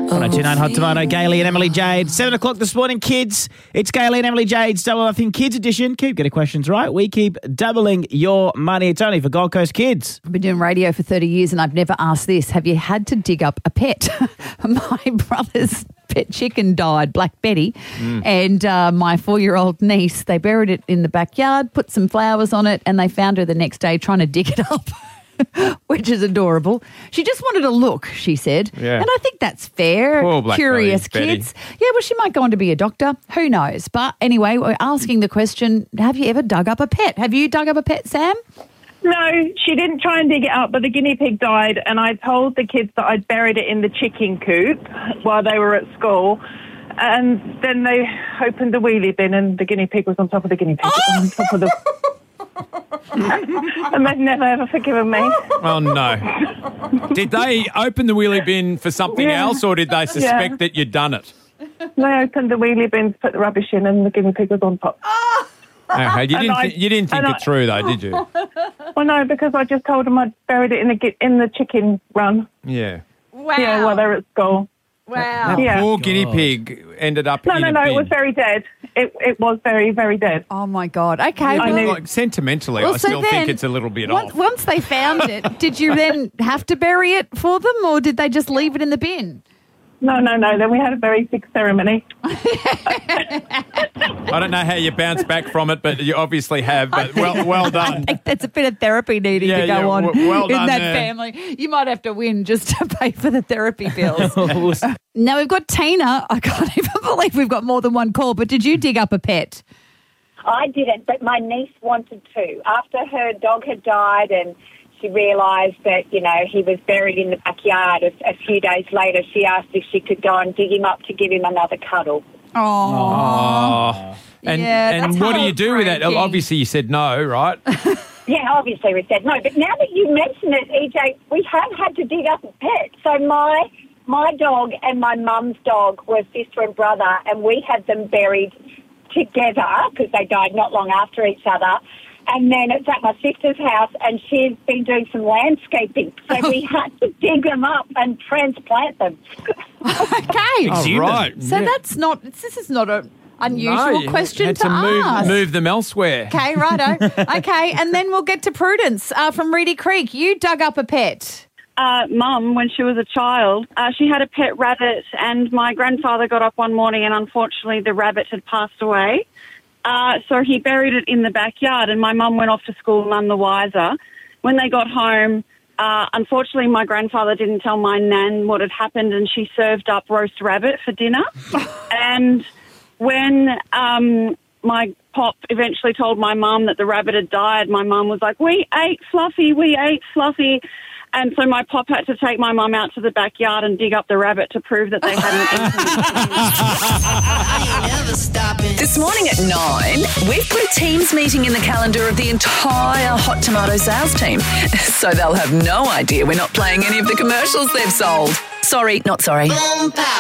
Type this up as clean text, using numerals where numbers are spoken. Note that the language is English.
1029 Hot Tomato, Gailey and Emily Jade. 7 o'clock this morning, kids. It's Gailey and Emily Jade's Double Nothing Kids Edition. Keep getting questions right. We keep doubling your money. It's only for Gold Coast kids. I've been doing radio for 30 years and I've never asked this. Have you had to dig up a pet? My brother's pet chicken died, Black Betty, and my 4-year-old niece, they buried it in the backyard, put some flowers on it, and they found her the next day trying to dig it up. Which is adorable. She just wanted to look, she said. Yeah. And I think that's fair. Poor Black Curious Betty. kids. Yeah, well, she might go on to be a doctor. Who knows? But anyway, we're asking the question, have you ever dug up a pet? Have you dug up a pet, Sam? No, she didn't try and dig it up, but the guinea pig died, and I told the kids that I'd buried it in the chicken coop while they were at school. And then they opened the wheelie bin, and the guinea pig was on top of the guinea pig. On top of the... And they've never, ever forgiven me. Oh, no. Did they open the wheelie bin for something else, or did they suspect that you'd done it? They opened the wheelie bin to put the rubbish in, and the guinea pig was on top. Okay. You didn't think it through, though, did you? Well, no, because I just told them I'd buried it in the chicken run. Yeah. Wow. Yeah, while they were at school. Wow. That poor guinea pig ended up in a bin. No, it was very dead. It was very, very dead. Oh, my God. Okay. Like, sentimentally, I still think it's a little bit off. Once they found it, did you then have to bury it for them, or did they just leave it in the bin? No. Then we had a very big ceremony. I don't know how you bounce back from it, but you obviously have. But well done. I think that's a bit of therapy needing to go on well in done that there. family. You might have to win just to pay for the therapy bills. Now we've got Tina. I can't even believe we've got more than one call, but did you dig up a pet? I didn't, but my niece wanted to. After her dog had died and she realised that, he was buried in the backyard, a few days later she asked if she could go and dig him up to give him another cuddle. Oh. And what do you do with that? Obviously you said no, right? Yeah, obviously we said no. But now that you mention it, EJ, we have had to dig up a pet. So my dog and my mum's dog were sister and brother, and we had them buried together because they died not long after each other. And then it's at my sister's house, and she's been doing some landscaping. So we had to dig them up and transplant them. Okay. Oh, right. So this is not an unusual question had to ask. Move them elsewhere. Okay, righto. Okay, and then we'll get to Prudence from Reedy Creek. You dug up a pet. Mum, when she was a child, she had a pet rabbit, and my grandfather got up one morning and unfortunately the rabbit had passed away. So he buried it in the backyard, and my mum went off to school none the wiser. When they got home, unfortunately my grandfather didn't tell my nan what had happened, and she served up roast rabbit for dinner. And when my pop eventually told my mum that the rabbit had died, my mum was like, we ate Fluffy. And so my pop had to take my mum out to the backyard and dig up the rabbit to prove that they hadn't eaten it. This morning at 9, we've put a Teams meeting in the calendar of the entire Hot Tomato sales team. So they'll have no idea we're not playing any of the commercials they've sold. Sorry, not sorry.